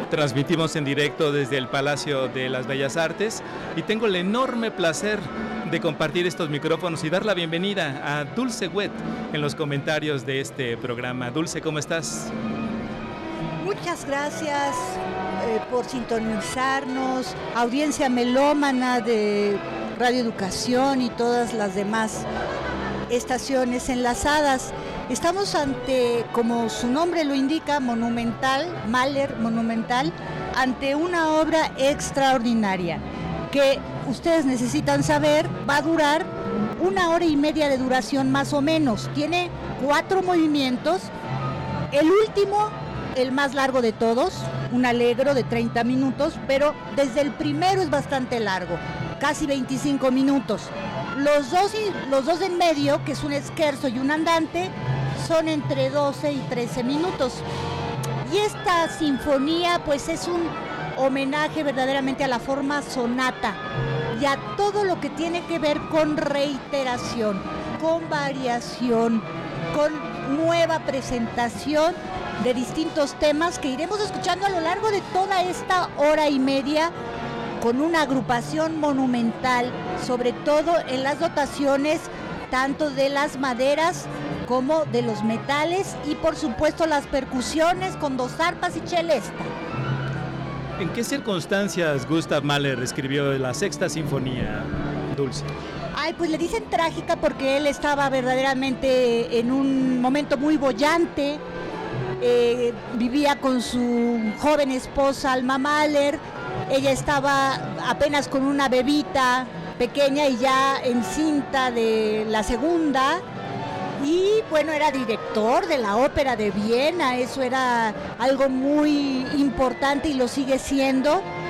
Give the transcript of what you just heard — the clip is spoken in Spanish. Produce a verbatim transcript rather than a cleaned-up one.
Transmitimos en directo desde el Palacio de las Bellas Artes y tengo el enorme placer de compartir estos micrófonos y dar la bienvenida a Dulce Wet en los comentarios de este programa. Dulce, ¿cómo estás? Muchas gracias eh, por sintonizarnos, audiencia melómana de Radio Educación y todas las demás estaciones enlazadas. Estamos ante, como su nombre lo indica, monumental, Mahler monumental, ante una obra extraordinaria que ustedes necesitan saber, va a durar una hora y media de duración más o menos. Tiene cuatro movimientos, el último, el más largo de todos, un allegro de treinta minutos, pero desde el primero es bastante largo, casi veinticinco minutos. Los dos, los dos en medio, que es un scherzo y un andante, son entre doce y trece minutos. Y esta sinfonía pues es un homenaje verdaderamente a la forma sonata y a todo lo que tiene que ver con reiteración, con variación, con nueva presentación de distintos temas que iremos escuchando a lo largo de toda esta hora y media, con una agrupación monumental, sobre todo en las dotaciones tanto de las maderas como de los metales y por supuesto las percusiones con dos arpas y celesta. ¿En qué circunstancias Gustav Mahler escribió la Sexta Sinfonía, Dulce? Ay, pues le dicen trágica porque él estaba verdaderamente en un momento muy boyante, eh, vivía con su joven esposa Alma Mahler, ella estaba apenas con una bebita pequeña y ya encinta de la segunda, y bueno, era director de la Ópera de Viena, eso era algo muy importante y lo sigue siendo,